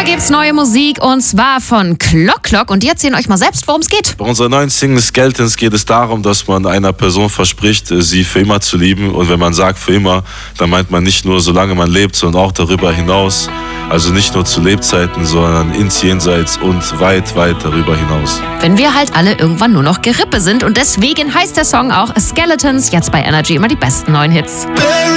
gibt's neue Musik und zwar von Clock Clock und die erzählen euch mal selbst, worum es geht. Bei unserer neuen Single Skeletons geht es darum, dass man einer Person verspricht, sie für immer zu lieben. Und wenn man sagt für immer, dann meint man nicht nur, solange man lebt, sondern auch darüber hinaus. Also nicht nur zu Lebzeiten, sondern ins Jenseits und weit, weit darüber hinaus. Wenn wir halt alle irgendwann nur noch Gerippe sind und deswegen heißt der Song auch Skeletons. Jetzt bei Energy immer die besten neuen Hits.